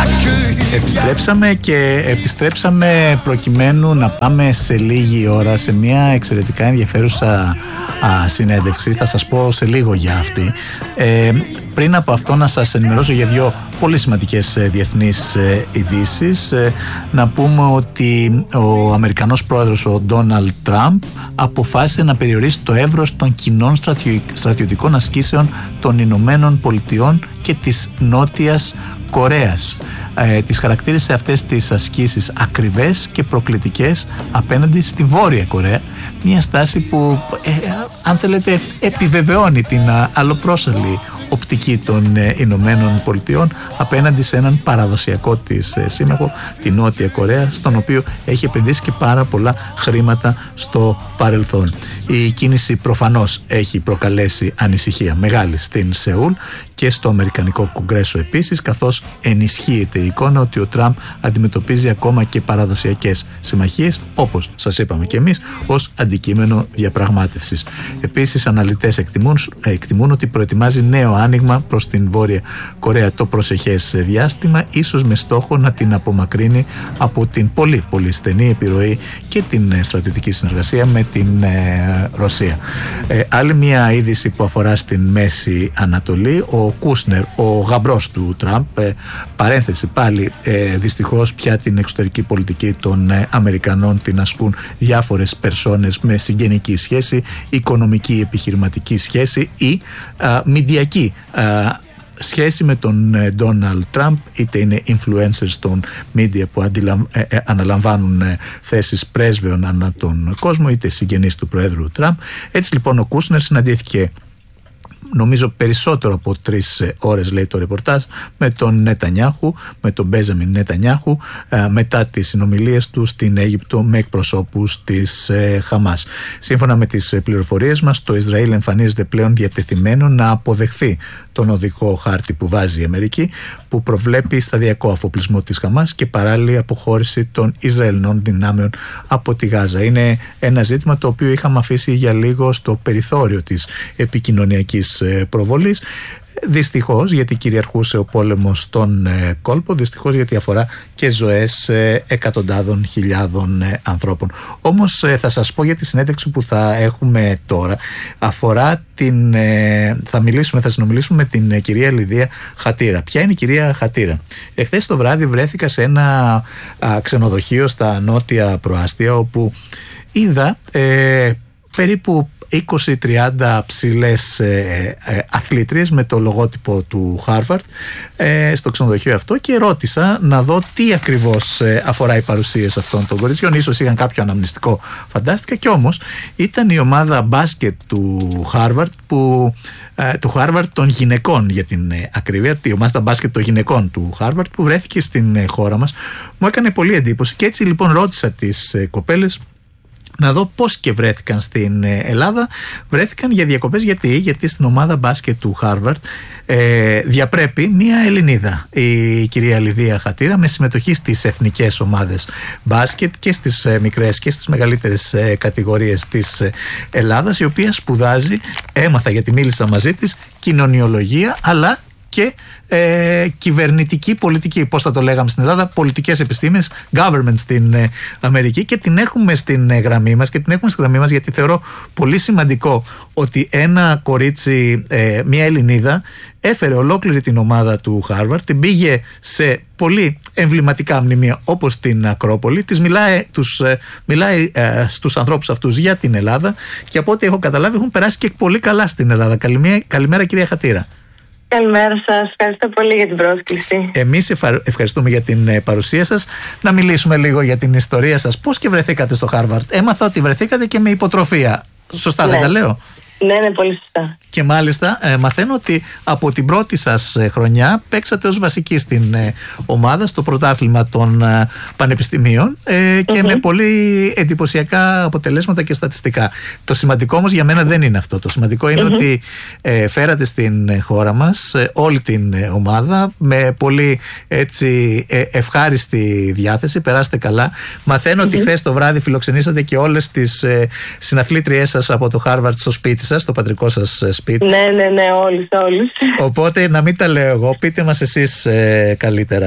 Επιστρέψαμε προκειμένου να πάμε σε λίγη ώρα σε μια εξαιρετικά ενδιαφέρουσα συνέντευξη. Θα σας πω σε λίγο για αυτή. Πριν από αυτό να σας ενημερώσω για δύο πολύ σημαντικές διεθνείς ειδήσεις. Να πούμε ότι ο Αμερικανός πρόεδρος ο Ντόναλντ Τραμπ αποφάσισε να περιορίσει το εύρος των κοινών στρατιωτικών ασκήσεων των Ηνωμένων Πολιτειών και της Νότιας Κορέας. Τις χαρακτήρισε αυτές τις ασκήσεις ακριβές και προκλητικές απέναντι στη Βόρεια Κορέα, μια στάση που αν θέλετε επιβεβαιώνει την αλλοπρόσαλη οπτική των Ηνωμένων Πολιτειών απέναντι σε έναν παραδοσιακό της σύμμαχο, τη Νότια Κορέα, στον οποίο έχει επενδύσει και πάρα πολλά χρήματα στο παρελθόν. Η κίνηση προφανώς έχει προκαλέσει ανησυχία μεγάλη στην Σεούλ και στο Αμερικανικό Κογκρέσο επίσης, καθώς ενισχύεται η εικόνα ότι ο Τραμπ αντιμετωπίζει ακόμα και παραδοσιακές συμμαχίες, όπως σας είπαμε και εμείς, ως αντικείμενο διαπραγμάτευσης. Επίσης, αναλυτές εκτιμούν ότι προετοιμάζει νέο άνοιγμα προς την Βόρεια Κορέα το προσεχές διάστημα, ίσως με στόχο να την απομακρύνει από την πολύ πολύ στενή επιρροή και την στρατιωτική συνεργασία με την Ρωσία. Άλλη μια είδηση που αφορά στην Μέση Ανατολή, ο Κούσνερ, ο γαμπρός του Τραμπ, παρένθεση πάλι, δυστυχώς πια την εξωτερική πολιτική των Αμερικανών την ασκούν διάφορες περσόνες με συγγενική σχέση, οικονομική επιχειρηματική σχέση ή μηντιακή σχέση με τον Ντόναλντ Τραμπ, είτε είναι influencers των media που αναλαμβάνουν θέσεις πρέσβεων ανά τον κόσμο, είτε συγγενείς του Προέδρου Τραμπ. Έτσι λοιπόν ο Κούσνερ συναντήθηκε, νομίζω περισσότερο από 3 ώρες, λέει το ρεπορτάζ, με τον Νετανιάχου, με τον Μπένζαμιν Νετανιάχου, μετά τις συνομιλίες του στην Αίγυπτο με εκπροσώπους της Χαμάς. Σύμφωνα με τις πληροφορίες μας, το Ισραήλ εμφανίζεται πλέον διατεθειμένο να αποδεχθεί τον οδικό χάρτη που βάζει η Αμερική, που προβλέπει σταδιακό αφοπλισμό της Χαμάς και παράλληλη αποχώρηση των Ισραηλινών δυνάμεων από τη Γάζα. Είναι ένα ζήτημα το οποίο είχαμε αφήσει για λίγο στο περιθώριο της επικοινωνιακής προβολής. Δυστυχώς, γιατί κυριαρχούσε ο πόλεμος στον κόλπο, δυστυχώς γιατί αφορά και ζωές εκατοντάδων χιλιάδων ανθρώπων. Όμως θα σας πω για τη συνέντευξη που θα έχουμε τώρα. Αφορά θα συνομιλήσουμε με την κυρία Λιδία Χατήρα. Ποια είναι η κυρία Χατήρα? Εχθές το βράδυ βρέθηκα σε ένα ξενοδοχείο στα Νότια Προάστια, όπου είδα περίπου 20-30 ψηλές αθλήτριες με το λογότυπο του Harvard στο ξενοδοχείο αυτό, και ρώτησα να δω τι ακριβώς αφορά οι παρουσίες αυτών των κοριτσιών. Ίσως είχαν κάποιο αναμνηστικό, φαντάστηκα, και όμως ήταν η ομάδα μπάσκετ του Harvard των γυναικών, για την ακρίβεια, η ομάδα μπάσκετ των γυναικών του Harvard, που βρέθηκε στην χώρα μας. Μου έκανε πολύ εντύπωση και έτσι λοιπόν ρώτησα τις κοπέλες να δω πώς και βρέθηκαν στην Ελλάδα. Βρέθηκαν για διακοπές. Γιατί στην ομάδα μπάσκετ του Harvard διαπρέπει μία Ελληνίδα, η κυρία Λιδία Χατήρα, με συμμετοχή στις εθνικές ομάδες μπάσκετ και στις μικρές και στις μεγαλύτερες κατηγορίες της Ελλάδας, η οποία σπουδάζει, έμαθα γιατί μίλησα μαζί της, κοινωνιολογία αλλά και κυβερνητική πολιτική, πώς θα το λέγαμε στην Ελλάδα, πολιτικές επιστήμες, government στην Αμερική, και την έχουμε στην γραμμή μας γιατί θεωρώ πολύ σημαντικό ότι ένα κορίτσι, μια Ελληνίδα, έφερε ολόκληρη την ομάδα του Harvard, την πήγε σε πολύ εμβληματικά μνημεία όπως την Ακρόπολη, μιλάει στους ανθρώπους αυτούς για την Ελλάδα, και από ό,τι έχω καταλάβει έχουν περάσει και πολύ καλά στην Ελλάδα. Καλημέρα κυρία Χατήρα. Καλημέρα σας, ευχαριστώ πολύ για την πρόσκληση. Εμείς ευχαριστούμε για την παρουσία σας. Να μιλήσουμε λίγο για την ιστορία σας. Πώς και βρεθήκατε στο Harvard? Έμαθα ότι βρεθήκατε και με υποτροφία. Σωστά, δεν τα λέω? Ναι, πολύ σωστά. Και μάλιστα μαθαίνω ότι από την πρώτη σας χρονιά παίξατε ως βασική στην ομάδα στο πρωτάθλημα των πανεπιστημίων και με πολύ εντυπωσιακά αποτελέσματα και στατιστικά. Το σημαντικό όμως για μένα δεν είναι αυτό. Το σημαντικό είναι ότι φέρατε στην χώρα μας όλη την ομάδα με πολύ έτσι ευχάριστη διάθεση, περάσετε καλά. Μαθαίνω ότι χθες το βράδυ φιλοξενήσατε και όλες τις συναθλήτριές σας από το Harvard στο σπίτι σας. σας, το πατρικό σας σπίτι. Ναι, όλους. Οπότε να μην τα λέω εγώ, πείτε μας εσείς καλύτερα.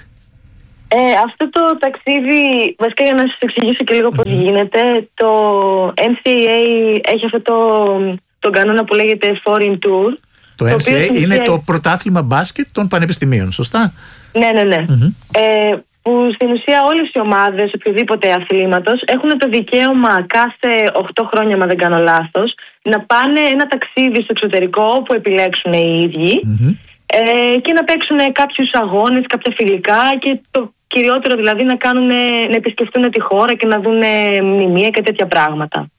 Αυτό το ταξίδι, βασικά για να σας εξηγήσω και λίγο πώς γίνεται, το NCAA έχει αυτό τον κανόνα που λέγεται Foreign Tour. Το NCAA είναι το πρωτάθλημα μπάσκετ των πανεπιστημίων, σωστά? Ναι. Που στην ουσία όλες οι ομάδες οποιοδήποτε αθλήματος έχουν το δικαίωμα κάθε 8 χρόνια, αν δεν κάνω λάθος, να πάνε ένα ταξίδι στο εξωτερικό που επιλέξουν οι ίδιοι και να παίξουν κάποιους αγώνες, κάποια φιλικά και το κυριότερο δηλαδή να επισκεφτούν τη χώρα και να δουν μνημεία και τέτοια πράγματα.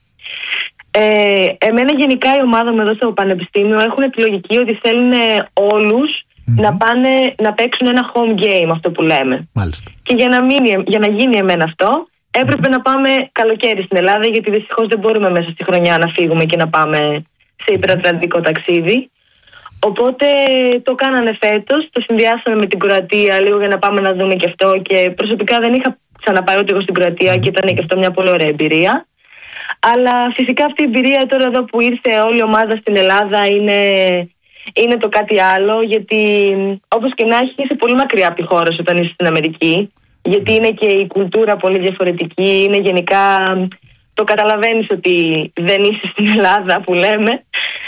Εμένα γενικά η ομάδα μου εδώ στο πανεπιστήμιο έχουν τη λογική ότι θέλουν όλους να πάνε να παίξουν ένα home game, αυτό που λέμε. Μάλιστα. Και για να γίνει εμένα αυτό έπρεπε να πάμε καλοκαίρι στην Ελλάδα, γιατί δυστυχώς δεν μπορούμε μέσα στη χρονιά να φύγουμε και να πάμε σε υπερατλαντικό ταξίδι. Οπότε το κάνανε φέτος, το συνδυάσαμε με την Κροατία λίγο για να πάμε να δούμε και αυτό, και προσωπικά δεν είχα ξαναπάει ούτε εγώ στην Κροατία και ήταν και αυτό μια πολύ ωραία εμπειρία. Αλλά φυσικά αυτή η εμπειρία τώρα εδώ που ήρθε όλη η ομάδα στην Ελλάδα είναι το κάτι άλλο, γιατί όπως και να έχει είσαι πολύ μακριά από τη χώρα σου όταν είσαι στην Αμερική, γιατί είναι και η κουλτούρα πολύ διαφορετική, είναι γενικά το καταλαβαίνεις ότι δεν είσαι στην Ελλάδα που λέμε.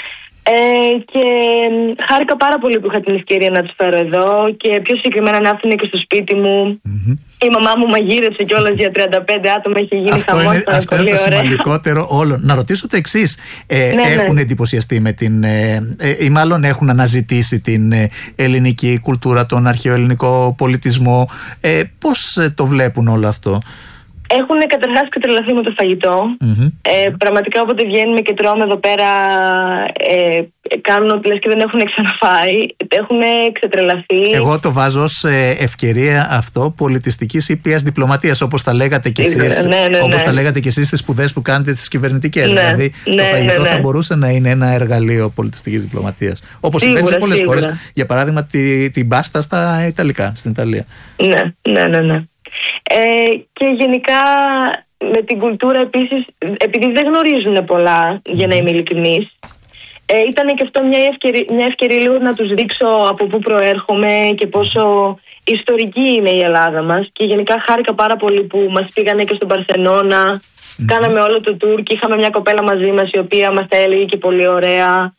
Και χάρηκα πάρα πολύ που είχα την ευκαιρία να τους φέρω εδώ και πιο συγκεκριμένα να έρθουν και στο σπίτι μου. Η μαμά μου μαγείρεψε κιόλας για 35 άτομα, είχε γίνει χαμός. Αυτό είναι το σημαντικότερο όλο. Να ρωτήσω το εξής. Έχουν εντυπωσιαστεί με ή μάλλον έχουν αναζητήσει την ελληνική κουλτούρα, τον αρχαίο ελληνικό πολιτισμό? Πώς το βλέπουν όλο αυτό? Έχουν καταρχάς ξετρελαθεί με το φαγητό. Πραγματικά όποτε βγαίνουμε και τρώμε εδώ πέρα, κάνουν ότι λες και δεν έχουν ξαναφάει. Έχουν ξετρελαθεί. Εγώ το βάζω ως ευκαιρία αυτό πολιτιστικής ήπιας διπλωματίας, όπως τα λέγατε κι εσείς. Όπως τα λέγατε κι εσείς στις σπουδές που κάνετε τις κυβερνητικές. Δηλαδή το φαγητό θα μπορούσε να είναι ένα εργαλείο πολιτιστικής διπλωματίας. Όπως συμβαίνει σε πολλές χώρες. Για παράδειγμα την πάστα στα Ιταλικά, στην Ιταλία. Ναι. Και γενικά με την κουλτούρα επίσης, επειδή δεν γνωρίζουν πολλά, για να είμαι ειλικρινής, ήταν και αυτό μια ευκαιρία λίγο να τους δείξω από πού προέρχομαι και πόσο ιστορική είναι η Ελλάδα μας. Και γενικά χάρηκα πάρα πολύ που μας πήγανε και στον Παρθενώνα, κάναμε όλο το tour και είχαμε μια κοπέλα μαζί μας η οποία μας τα έλεγε και πολύ ωραία.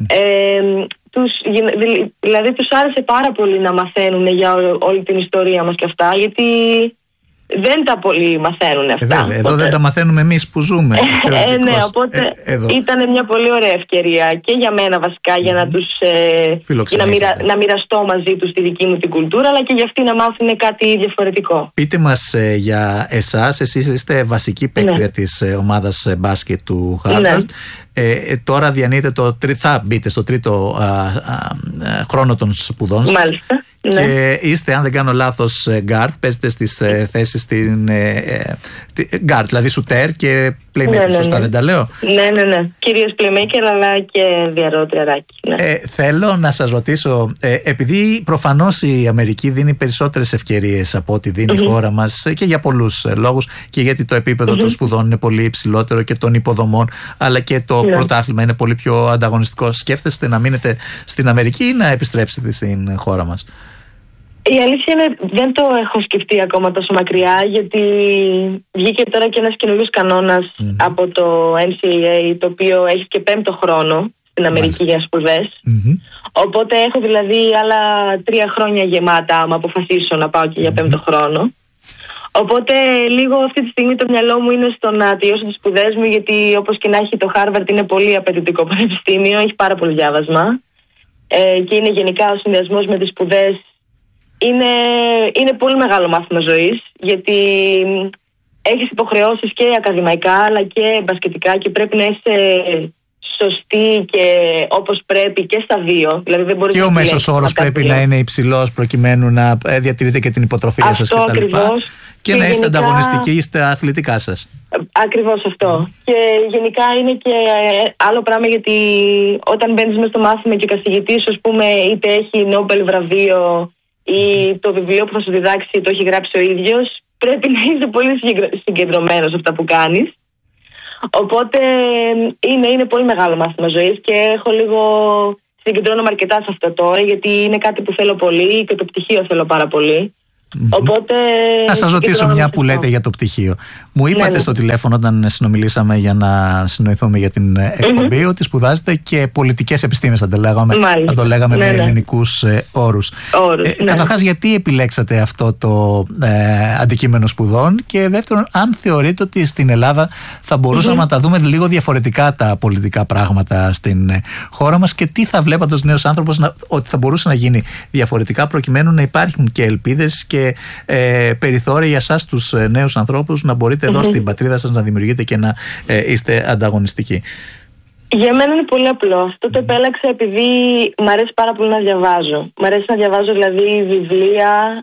Δηλαδή τους άρεσε πάρα πολύ να μαθαίνουν για όλη την ιστορία μας και αυτά, γιατί δεν τα πολύ μαθαίνουν αυτά. Βέβαια, εδώ δεν τα μαθαίνουμε εμείς που ζούμε. Οπότε ήταν μια πολύ ωραία ευκαιρία και για μένα βασικά για να τους να μοιραστώ μαζί τους τη δική μου την κουλτούρα, αλλά και για αυτοί να μάθουν κάτι διαφορετικό. Πείτε μας για εσάς, εσείς είστε βασική παίκτρια της ομάδας μπάσκετ του Harvard. Τώρα θα μπείτε στο τρίτο χρόνο των σπουδών σας. Μάλιστα. Και είστε, αν δεν κάνω λάθος, guard, παίζετε στις θέσεις στην guard, δηλαδή σουτέρ και playmaker, σωστά δεν τα λέω? Ναι. Κυρίως playmaker, αλλά και διαρροτριαράκι. Θέλω να σας ρωτήσω, επειδή προφανώς η Αμερική δίνει περισσότερες ευκαιρίες από ό,τι δίνει η χώρα μας, και για πολλούς λόγους, και γιατί το επίπεδο των σπουδών είναι πολύ υψηλότερο και των υποδομών, αλλά και το πρωτάθλημα είναι πολύ πιο ανταγωνιστικό. Σκέφτεστε να μείνετε στην Αμερική ή να επιστρέψετε στην χώρα μας? Η αλήθεια είναι δεν το έχω σκεφτεί ακόμα τόσο μακριά, γιατί βγήκε τώρα και ένας καινούριος κανόνας από το NCAA, το οποίο έχει και 5ο χρόνο στην Αμερική για σπουδές. Οπότε έχω δηλαδή άλλα 3 χρόνια γεμάτα άμα αποφασίσω να πάω και για 5ο χρόνο. Οπότε λίγο αυτή τη στιγμή το μυαλό μου είναι στο να τελειώσω τις σπουδές μου, γιατί όπως και να έχει το Harvard είναι πολύ απαιτητικό πανεπιστήμιο, έχει πάρα πολύ διάβασμα και είναι γενικά ο συνδυασμός με τις σπουδές είναι πολύ μεγάλο μάθημα ζωής, γιατί έχεις υποχρεώσεις και ακαδημαϊκά αλλά και μπασκετικά και πρέπει να είσαι σωστή και όπως πρέπει και στα δύο. Δηλαδή δεν μπορείς, και ο μέσος όρος πρέπει να είναι υψηλός προκειμένου να διατηρείτε και την υποτροφία σας κτλ. Και να είστε ανταγωνιστικοί στα αθλητικά σας. Ακριβώς αυτό. Και γενικά είναι και άλλο πράγμα, γιατί όταν μπαίνεις μες στο μάθημα και ο καθηγητής, ας πούμε, είτε έχει Νόμπελ βραβείο ή το βιβλίο που θα σου διδάξει το έχει γράψει ο ίδιος, πρέπει να είσαι πολύ συγκεντρωμένος σε αυτά που κάνεις. Οπότε είναι πολύ μεγάλο μάθημα ζωής και συγκεντρώνομαι αρκετά σε αυτό τώρα, γιατί είναι κάτι που θέλω πολύ και το πτυχίο θέλω πάρα πολύ. Οπότε, να σας ρωτήσω μια που λέτε για το πτυχίο. Μου είπατε στο τηλέφωνο όταν συνομιλήσαμε για να συνοηθούμε για την εκπομπή ότι σπουδάζετε και πολιτικές επιστήμες, θα το λέγαμε με ελληνικούς όρους. Καταρχάς, γιατί επιλέξατε αυτό το αντικείμενο σπουδών, και δεύτερον, αν θεωρείτε ότι στην Ελλάδα θα μπορούσαμε να τα δούμε λίγο διαφορετικά τα πολιτικά πράγματα στην χώρα μας, και τι θα βλέπατε ως νέος άνθρωπος ότι θα μπορούσε να γίνει διαφορετικά, προκειμένου να υπάρχουν και ελπίδες και περιθώρια για εσάς τους νέους ανθρώπους να μπορείτε εδώ στην πατρίδα σας να δημιουργείτε και να είστε ανταγωνιστικοί. Για μένα είναι πολύ απλό. Αυτό το επέλεξα επειδή μου αρέσει πάρα πολύ να διαβάζω. Μ' αρέσει να διαβάζω δηλαδή βιβλία,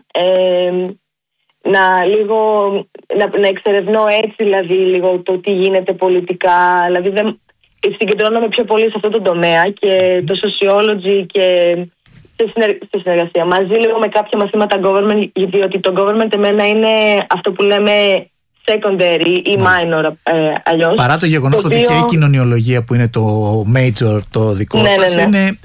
να εξερευνώ έτσι δηλαδή λίγο το τι γίνεται πολιτικά. Δηλαδή συγκεντρώνομαι πιο πολύ σε αυτό το τομέα και το sociology και στη συνεργασία μαζί λίγο με κάποια μαθήματα government, διότι το government εμένα είναι αυτό που λέμε secondary ή minor αλλιώς. Παρά το γεγονός ότι και η κοινωνιολογία που είναι το major το δικό σας είναι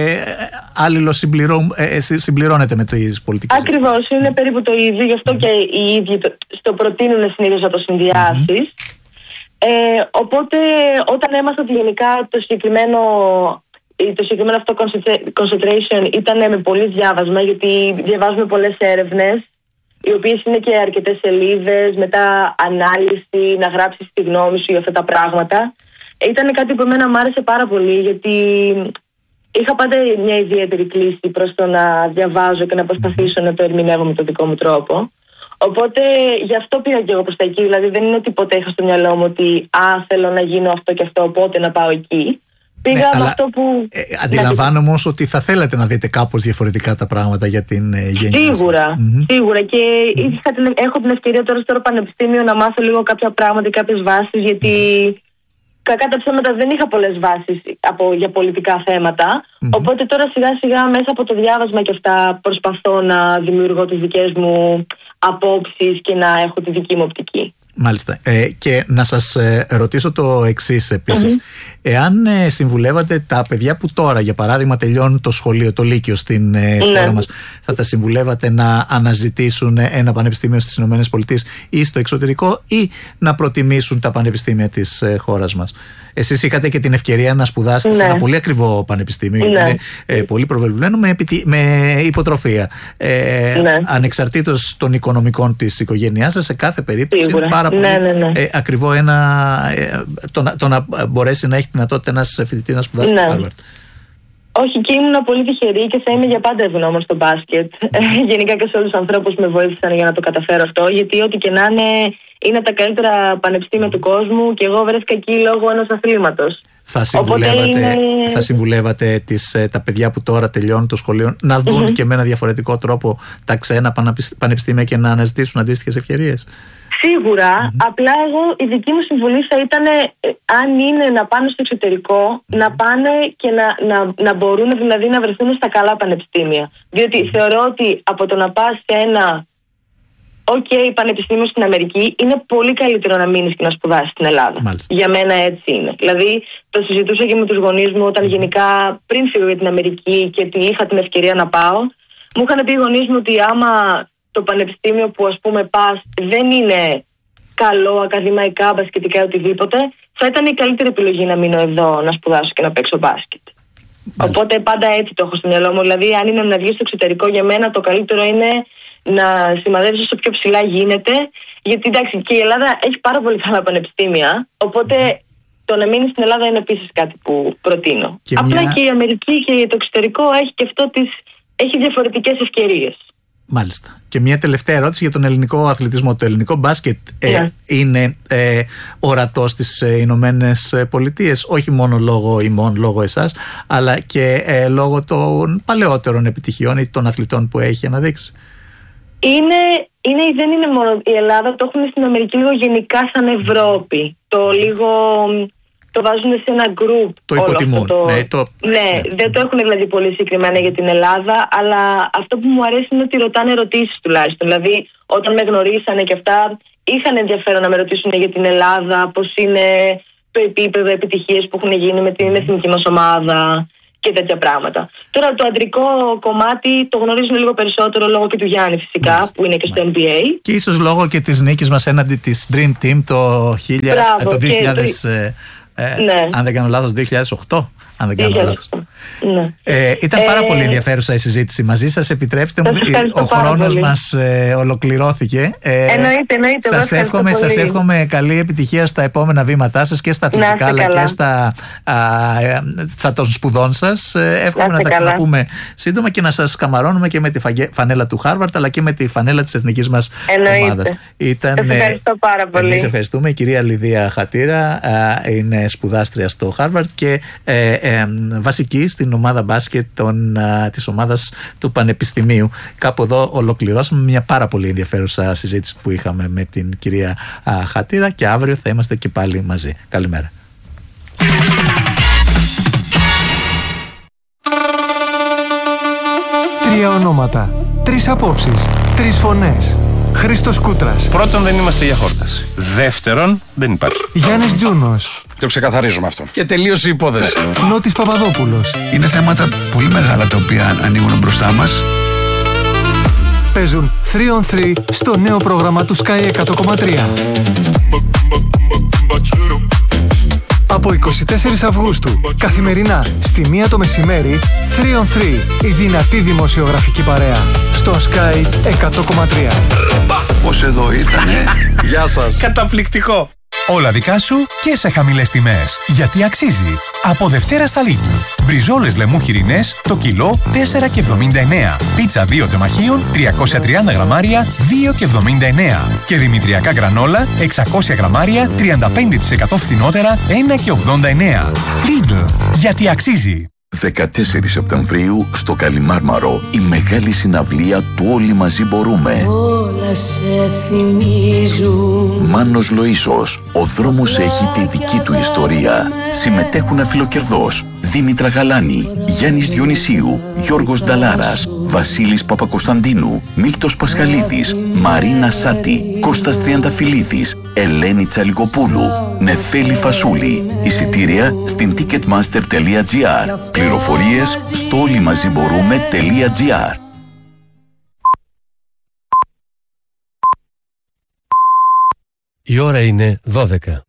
συμπληρώνεται με τις πολιτικές. Ακριβώς, είναι περίπου το ίδιο, γι' αυτό και οι ίδιοι στο προτείνουν συνήθως να το συνδυάσεις. Οπότε όταν έμαθα ότι γενικά το συγκεκριμένο αυτό concentration ήταν με πολύ διάβασμα, γιατί διαβάζουμε πολλές έρευνες οι οποίες είναι και αρκετές σελίδες, μετά ανάλυση, να γράψεις τη γνώμη σου για αυτά τα πράγματα. Ήταν κάτι που εμένα μου άρεσε πάρα πολύ, γιατί είχα πάντα μια ιδιαίτερη κλίση προς το να διαβάζω και να προσπαθήσω να το ερμηνεύω με τον δικό μου τρόπο. Οπότε γι' αυτό πήγα και εγώ προς τα εκεί. Δηλαδή δεν είναι ότι ποτέ είχα στο μυαλό μου ότι θέλω να γίνω αυτό και αυτό, οπότε να πάω εκεί. Πήγα με αυτό που... Αντιλαμβάνομαι όμως ότι θα θέλατε να δείτε κάπως διαφορετικά τα πράγματα για την γενιά σας. Σίγουρα. Και έχω την ευκαιρία τώρα στο πανεπιστήμιο να μάθω λίγο κάποια πράγματα, κάποιες βάσεις, γιατί κακά τα ψέματα δεν είχα πολλές βάσεις για πολιτικά θέματα. Οπότε τώρα σιγά σιγά μέσα από το διάβασμα και αυτά προσπαθώ να δημιουργώ τις δικές μου απόψεις και να έχω τη δική μου οπτική. Μάλιστα. Και να σας ρωτήσω το εξής επίσης. Εάν συμβουλεύατε τα παιδιά που τώρα, για παράδειγμα, τελειώνουν το σχολείο, το λύκειο στην χώρα μας, θα τα συμβουλεύατε να αναζητήσουν ένα πανεπιστήμιο στις ΗΠΑ ή στο εξωτερικό, ή να προτιμήσουν τα πανεπιστήμια της χώρας μας? Εσείς είχατε και την ευκαιρία να σπουδάσετε σε ένα πολύ ακριβό πανεπιστήμιο, γιατί είναι πολύ προβεβλημένο, με υποτροφία. Ανεξαρτήτως των οικονομικών της οικογένειάς σας, σε κάθε περίπτωση είναι πάρα πολύ ακριβό το να μπορέσει να έχει δυνατότητα ένας φοιτητής να σπουδάσει στο Harvard. Όχι, και ήμουν πολύ τυχερή και θα είμαι για πάντα ευγνώμων στο μπάσκετ. Γενικά και σε όλους τους ανθρώπους που με βοήθησαν για να το καταφέρω αυτό, γιατί ό,τι και να είναι τα καλύτερα πανεπιστήμια του κόσμου και εγώ βρέθηκα εκεί λόγω ενός αθλήματος. Θα συμβουλεύατε τα παιδιά που τώρα τελειώνουν το σχολείο να δουν και με ένα διαφορετικό τρόπο τα ξένα πανεπιστήμια και να αναζητήσουν αντίστοιχες ευκαιρίες? Σίγουρα. Απλά εγώ η δική μου συμβουλή θα ήταν, αν είναι να πάνε στο εξωτερικό, να πάνε και να μπορούν δηλαδή να βρεθούν στα καλά πανεπιστήμια. Διότι θεωρώ ότι από το να πας σε ένα πανεπιστήμιο στην Αμερική, είναι πολύ καλύτερο να μείνεις και να σπουδάσεις στην Ελλάδα. Μάλιστα. Για μένα έτσι είναι. Δηλαδή το συζητούσα και με τους γονείς μου όταν γενικά πριν φύγω για την Αμερική και ότι είχα την ευκαιρία να πάω. Μου είχαν πει οι γονείς μου ότι άμα το πανεπιστήμιο που ας πούμε πας δεν είναι καλό ακαδημαϊκά, μπασκετικά, οτιδήποτε, θα ήταν η καλύτερη επιλογή να μείνω εδώ, να σπουδάσω και να παίξω μπάσκετ. Οπότε πάντα έτσι το έχω στο μυαλό μου. Δηλαδή, αν είναι να βγει στο εξωτερικό, για μένα το καλύτερο είναι να σημαδεύεις όσο πιο ψηλά γίνεται. Γιατί εντάξει, και η Ελλάδα έχει πάρα πολύ καλά πανεπιστήμια. Οπότε το να μείνει στην Ελλάδα είναι επίσης κάτι που προτείνω. Απλά και η Αμερική και το εξωτερικό έχει και αυτό έχει διαφορετικές ευκαιρίες. Μάλιστα. Και μια τελευταία ερώτηση για τον ελληνικό αθλητισμό. Το ελληνικό μπάσκετ είναι ορατό στις Ηνωμένες Πολιτείες, όχι μόνο λόγω εσάς, αλλά και λόγω των παλαιότερων επιτυχιών ή των αθλητών που έχει αναδείξει? Δεν είναι μόνο η Ελλάδα, το έχουν στην Αμερική λίγο γενικά σαν Ευρώπη. Το βάζουν σε ένα γκρουπ. Το υποτιμούν. Δεν το έχουν δηλαδή πολύ συγκεκριμένα για την Ελλάδα, αλλά αυτό που μου αρέσει είναι ότι ρωτάνε ερωτήσεις τουλάχιστον. Δηλαδή, όταν με γνωρίσανε και αυτά, είχαν ενδιαφέρον να με ρωτήσουν για την Ελλάδα, πώς είναι το επίπεδο επιτυχίες που έχουν γίνει με την εθνική μας ομάδα και τέτοια πράγματα. Τώρα το αντρικό κομμάτι το γνωρίζουν λίγο περισσότερο λόγω και του Γιάννη φυσικά, που είναι και στο NBA. Και ίσως λόγω και της νίκης μας έναντι της Dream Team το 2000, ναι. αν δεν κάνω λάθος, 2008. Αν δεν κάνω λάθος. Ναι. Ήταν πάρα πολύ ενδιαφέρουσα η συζήτηση μαζί σας. Επιτρέψτε μου, ο χρόνος μας ολοκληρώθηκε. Εννοείται. Σας εύχομαι καλή επιτυχία στα επόμενα βήματά σας και στα αθλητικά αλλά και στα των σπουδών σας. Εύχομαι να τα ξαναπούμε σύντομα και να σας καμαρώνουμε και με τη φανέλα του Χάρβαρντ αλλά και με τη φανέλα της εθνικής μας ομάδας. Ευχαριστώ πάρα πολύ. Εμείς ευχαριστούμε. Η κυρία Λιδία Χατήρα είναι σπουδάστρια στο Χάρβαρντ και βασική στην ομάδα μπάσκετ της ομάδας του Πανεπιστημίου. Κάπου εδώ ολοκληρώσαμε μια πάρα πολύ ενδιαφέρουσα συζήτηση που είχαμε με την κυρία Χατήρα και αύριο θα είμαστε και πάλι μαζί. Καλημέρα. Τρία ονόματα, τρεις απόψεις, τρεις φωνές. Χρήστος Κούτρας. Πρώτον, δεν είμαστε για χόρταση. Δεύτερον, δεν υπάρχει. Γιάννης Τζούνος. Το ξεκαθαρίζουμε αυτό. Και τελείωσε η υπόθεση. Νότης Παπαδόπουλος. Είναι θέματα πολύ μεγάλα τα οποία ανοίγουν μπροστά μας. Παίζουν 3 on 3 στο νέο πρόγραμμα του Sky 100,3. Από 24 Αυγούστου, καθημερινά στη 1 το μεσημέρι, 3 on 3, η δυνατή δημοσιογραφική παρέα, στο Sky 100,3. Πώς εδώ ήτανε. Γεια σας. Καταπληκτικό. Όλα δικά σου και σε χαμηλές τιμές. Γιατί αξίζει. Από Δευτέρα στα Lidl. Μπριζόλες λεμού χοιρινές το κιλό 4,79. Πίτσα 2 τεμαχίων 330 γραμμάρια 2,79. Και δημητριακά γκρανόλα 600 γραμμάρια 35% φθηνότερα 1,89. Lidl. Γιατί αξίζει. 14 Σεπτεμβρίου στο Καλιμάρμαρο η μεγάλη συναυλία του Όλοι Μαζί Μπορούμε. Όλα σε θυμίζουν. Μάνος Λοΐσος, ο δρόμος έχει τη δική του ιστορία. Συμμετέχουν αφιλοκερδός Δήμητρα Γαλάνη, Γιάννης Διονυσίου, Γιώργος Νταλάρας, Βασίλης Παπακοσταντίνου, Μίλτος Πασχαλίδης, Μαρίνα Σάτη, Κώστας Τριανταφυλλίδης, Ελένη Τσαλιγοπούλου, Νεφέλη Φασούλη. Εισιτήρια στην ticketmaster.gr. Πληροφορίες στο όλοιμαζιμπορούμε.gr. Η ώρα είναι 12.